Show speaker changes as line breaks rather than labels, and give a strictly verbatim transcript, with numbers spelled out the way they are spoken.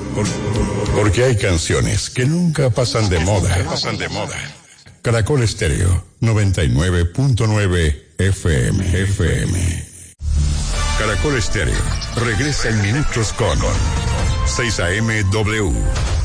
Porque hay canciones que nunca pasan de moda. Pasan de moda. Caracol Estéreo noventa y nueve punto nueve F M. F M. Caracol Estéreo regresa en minutos con seis A M W.